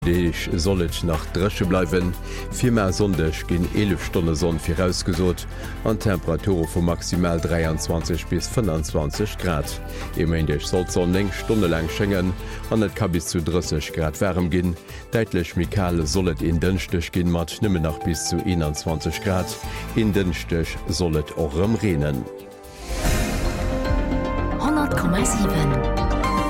Deich sollet nach Dresche bleiwen, Vimer sondech ginn 11 Stunde Sonn firausgesot, an Temperature vu maximal 23 bis 25 Grad. Emendech soll sonn eng Stunde lang schenngen, an net ka bis zu 30 Grad wärm ginn. Deitlech Mikale sollet in dënchtech ginn mat nëmme nach bis zu 21 Grad. In dënchtech sollet ochrem Renen. 100,7